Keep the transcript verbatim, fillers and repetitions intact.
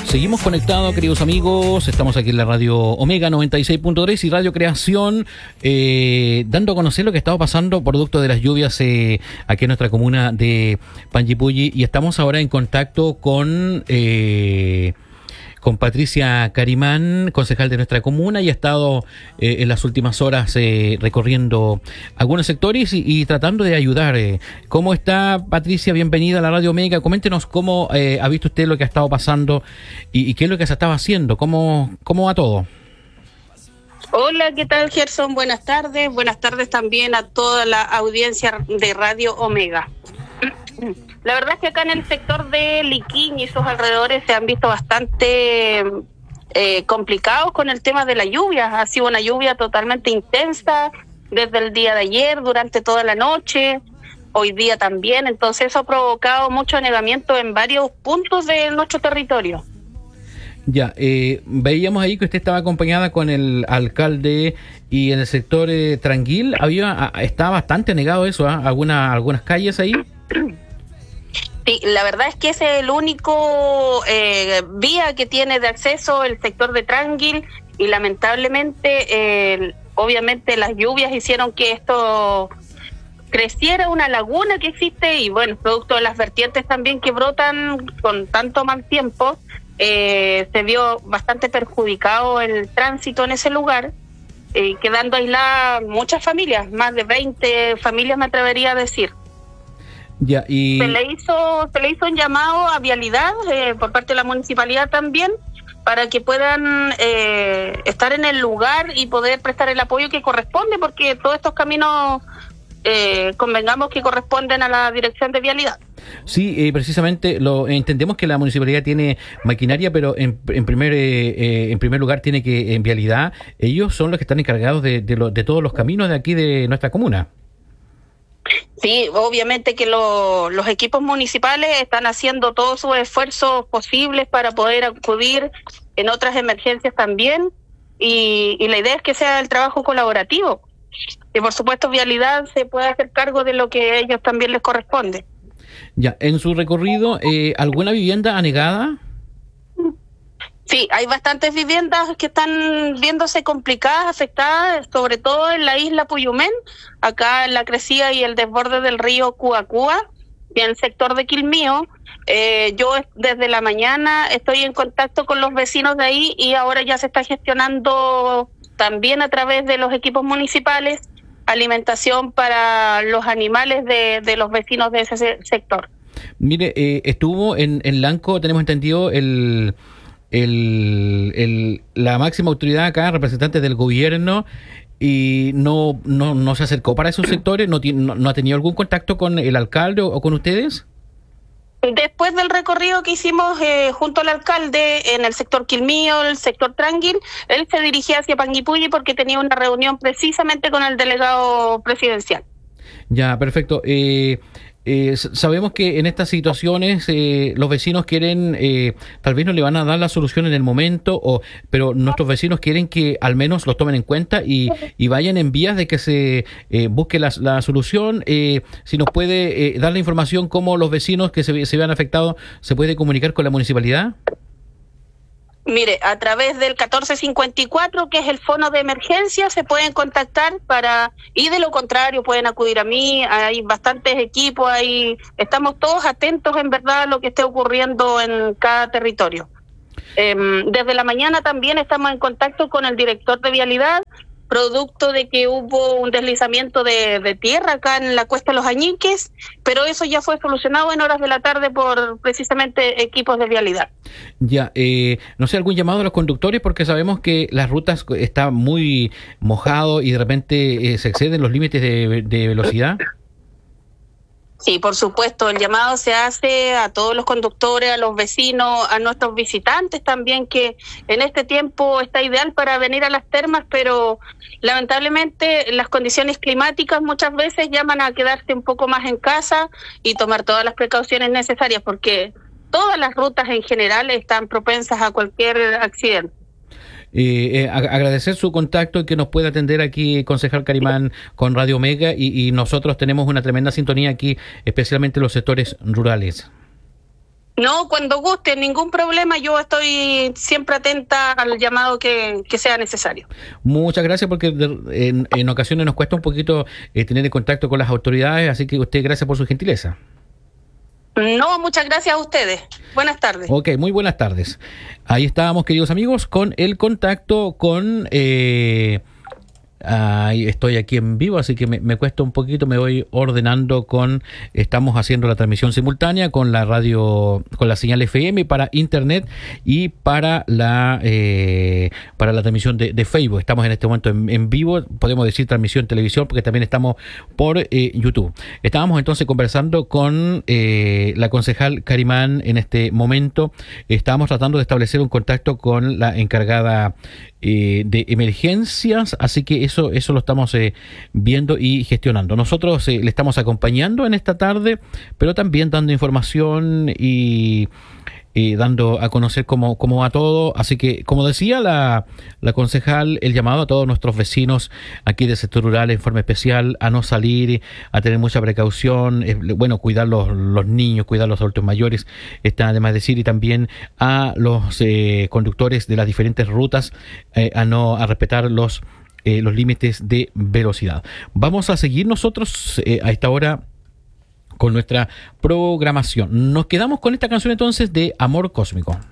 Seguimos conectados, queridos amigos. Estamos aquí en la Radio Omega noventa y seis punto tres y Radio Creación, eh, dando a conocer lo que estaba pasando producto de las lluvias eh, aquí en nuestra comuna de Panguipulli. Y estamos ahora en contacto con... Eh, con Patricia Carimán, concejal de nuestra comuna, y ha estado eh, en las últimas horas eh, recorriendo algunos sectores y, y tratando de ayudar. Eh. ¿Cómo está, Patricia? Bienvenida a la Radio Omega. Coméntenos cómo eh, ha visto usted lo que ha estado pasando y, y qué es lo que se estaba haciendo. ¿Cómo, cómo va todo? Hola, ¿qué tal, Gerson? Buenas tardes. Buenas tardes también a toda la audiencia de Radio Omega. La verdad es que acá en el sector de Liquín y sus alrededores se han visto bastante eh, complicados con el tema de la lluvia. Ha sido una lluvia totalmente intensa desde el día de ayer, durante toda la noche, hoy día también. Entonces eso ha provocado mucho anegamiento en varios puntos de nuestro territorio. Ya, eh, veíamos ahí que usted estaba acompañada con el alcalde y en el sector eh, Tranquil había estaba bastante anegado eso, ¿eh? Alguna, algunas calles ahí. Sí, la verdad es que ese es el único eh, vía que tiene de acceso el sector de Tranquil y lamentablemente, eh, obviamente las lluvias hicieron que esto creciera, una laguna que existe y bueno, producto de las vertientes también que brotan con tanto mal tiempo, eh, se vio bastante perjudicado el tránsito en ese lugar, eh, quedando aisladas muchas familias, más de veinte familias me atrevería a decir. Ya, y... Se le hizo se le hizo un llamado a vialidad eh, por parte de la municipalidad también para que puedan eh, estar en el lugar y poder prestar el apoyo que corresponde, porque todos estos caminos eh, convengamos que corresponden a la dirección de vialidad. Sí, eh, precisamente lo entendemos que la municipalidad tiene maquinaria, pero en, en primer eh, eh, en primer lugar tiene que en vialidad ellos son los que están encargados de de, lo, de todos los caminos de aquí de nuestra comuna. Sí, obviamente que lo, los equipos municipales están haciendo todos sus esfuerzos posibles para poder acudir en otras emergencias también y, y la idea es que sea el trabajo colaborativo y por supuesto vialidad se puede hacer cargo de lo que a ellos también les corresponde. Ya, en su recorrido, eh, ¿alguna vivienda anegada? Sí, hay bastantes viviendas que están viéndose complicadas, afectadas, sobre todo en la isla Puyumén, acá en la crecida y el desborde del río Cuacúa, y en el sector de Quilmío. Eh, yo desde la mañana estoy en contacto con los vecinos de ahí y ahora ya se está gestionando también a través de los equipos municipales alimentación para los animales de, de los vecinos de ese sector. Mire, eh, estuvo en, en Lanco, tenemos entendido, el... El, el, la máxima autoridad acá, representantes del gobierno, y no no no se acercó para esos sectores, no, no, no ha tenido algún contacto con el alcalde o, o con ustedes. Después del recorrido que hicimos eh, junto al alcalde en el sector Quilmío, el sector Tranquil, él se dirigía hacia Panguipulli porque tenía una reunión precisamente con el delegado presidencial. Ya, perfecto. Eh, Eh, sabemos que en estas situaciones eh, los vecinos quieren, eh, tal vez no le van a dar la solución en el momento, o, pero nuestros vecinos quieren que al menos los tomen en cuenta y, y vayan en vías de que se eh, busque la, la solución. Eh, si nos puede eh, dar la información cómo los vecinos que se, se vean afectados se puede comunicar con la municipalidad. Mire, a través del catorce cincuenta y cuatro, que es el fono de emergencia, se pueden contactar para, y de lo contrario pueden acudir a mí, hay bastantes equipos, ahí estamos todos atentos en verdad a lo que esté ocurriendo en cada territorio. Eh, desde la mañana también estamos en contacto con el director de vialidad, producto de que hubo un deslizamiento de, de tierra acá en la Cuesta de los Añiques, pero eso ya fue solucionado en horas de la tarde por precisamente equipos de vialidad. Ya, eh, no sé, algún llamado a los conductores, porque sabemos que las rutas están muy mojado y de repente eh, se exceden los límites de, de velocidad. Sí, por supuesto, el llamado se hace a todos los conductores, a los vecinos, a nuestros visitantes también, que en este tiempo está ideal para venir a las termas, pero lamentablemente las condiciones climáticas muchas veces llaman a quedarse un poco más en casa y tomar todas las precauciones necesarias, porque todas las rutas en general están propensas a cualquier accidente. Eh, eh, agradecer su contacto y que nos pueda atender aquí, concejal Carimán, con Radio Omega, y, y nosotros tenemos una tremenda sintonía aquí, especialmente en los sectores rurales. No, cuando guste, ningún problema, yo estoy siempre atenta al llamado que, que sea necesario. Muchas gracias, porque en, en ocasiones nos cuesta un poquito eh, tener en contacto con las autoridades, así que usted, gracias por su gentileza. No, muchas gracias a ustedes. Buenas tardes. Ok, muy buenas tardes. Ahí estábamos, queridos amigos, con el contacto con... Eh, Ahí estoy aquí en vivo, así que me, me cuesta un poquito, me voy ordenando con, estamos haciendo la transmisión simultánea con la radio, con la señal F M para internet y para la eh, para la transmisión de, de Facebook. Estamos en este momento en, en vivo, podemos decir transmisión televisión, porque también estamos por eh, YouTube. Estábamos entonces conversando con eh, la concejal Carimán en este momento. Estábamos tratando de establecer un contacto con la encargada eh, de emergencias, así que Eso, eso lo estamos eh, viendo y gestionando. Nosotros eh, le estamos acompañando en esta tarde, pero también dando información y, y dando a conocer cómo, cómo va todo. Así que, como decía la, la concejal, el llamado a todos nuestros vecinos aquí del sector rural en forma especial a no salir, a tener mucha precaución, eh, bueno, cuidar los, los niños, cuidar los adultos mayores, está además decir, y también a los eh, conductores de las diferentes rutas eh, a no a respetar los Eh, los límites de velocidad. Vamos a seguir nosotros eh, a esta hora con nuestra programación. Nos quedamos con esta canción entonces de Amor Cósmico.